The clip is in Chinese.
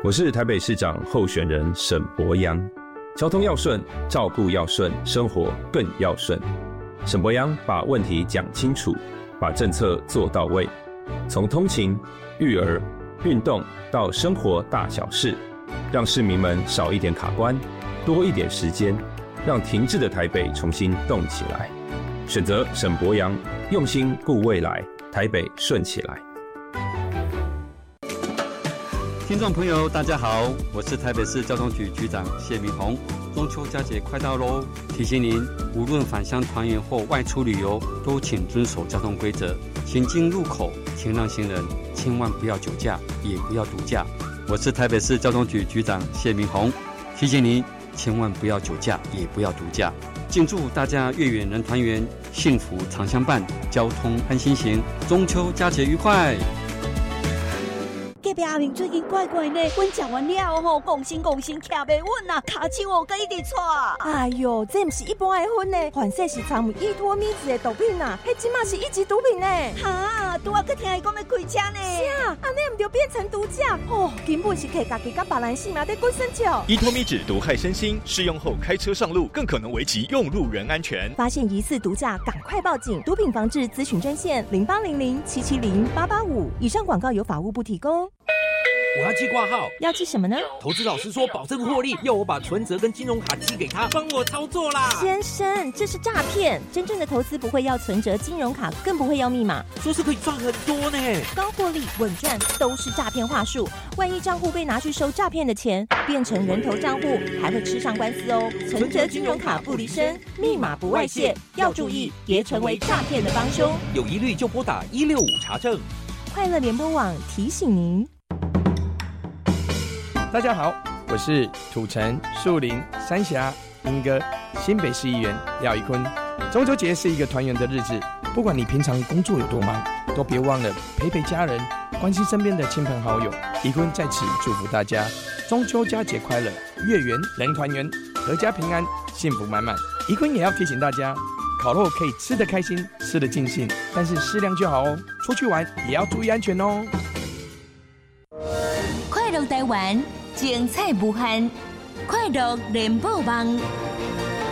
我是台北市长候选人沈伯洋。交通要顺，照顾要顺，生活更要顺。沈伯洋把问题讲清楚，把政策做到位，从通勤、育儿、运动到生活大小事，让市民们少一点卡关，多一点时间，让停滞的台北重新动起来。选择沈伯洋，用心顾未来，台北顺起来。 听众朋友大家好，我是台北市交通局局长谢明宏。中秋佳节快到咯，提醒您无论返乡团圆或外出旅游，都请遵守交通规则，行经路口请让行人，千万不要酒驾，也不要毒驾。我是台北市交通局局长谢明宏，提醒您千万不要酒驾，也不要毒驾。敬祝大家月圆人团圆，幸福常相伴，交通安心行，中秋佳节愉快。 隔壁阿明最近怪怪呢，阮食完了吼，讲心徛袂稳啊，骹手哦，佮一直喘。 哎呦，这不是一般的薰呢，反正是掺有依托咪子的毒品啊，迄即马是一级毒品呢。 哈，拄仔佮听伊讲要开车呢。 是啊，安尼唔就变成毒驾哦，根本是摕家己甲别人性命在滚生笑。 依托咪酯毒害身心，适用后开车上路更可能危及用路人安全。 发现疑似毒驾，赶快报警！毒品防治咨询专线0800770885。以上广告由法务部提供。 我要寄挂号， 要寄什么呢？ 投资老师说保证获利，要我把存折跟金融卡寄给他，帮我操作啦。 先生，这是诈骗！真正的投资不会要存折、金融卡，更不会要密码。 说是可以赚很多呢， 高获利、稳赚都是诈骗话术。万一账户被拿去收诈骗的钱，变成人头账户，还会吃上官司哦。存折、金融卡不离身，密码不外泄，要注意，别成为诈骗的帮凶。 有疑虑就拨打165查证。 快乐联播网提醒您。 大家好，我是土城、树林、三峡、莺歌新北市议员廖宜坤。中秋节是一个团圆的日子，不管你平常工作有多忙，都别忘了陪陪家人，关心身边的亲朋好友。宜坤在此祝福大家中秋佳节快乐，月圆人团圆，阖家平安，幸福满满。宜坤也要提醒大家，烤肉可以吃得开心，吃得尽兴，但是适量就好哦。出去玩也要注意安全哦。 快乐台湾，精彩无限，快乐联播网。